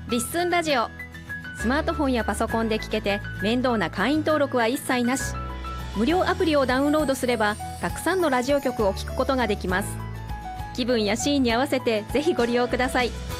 リッスンラジオ。スマートフォンやパソコンで聞けて面倒な会員登録は一切なし。無料アプリをダウンロードすればたくさんのラジオ局を聞くことができます。気分やシーンに合わせてぜひご利用ください。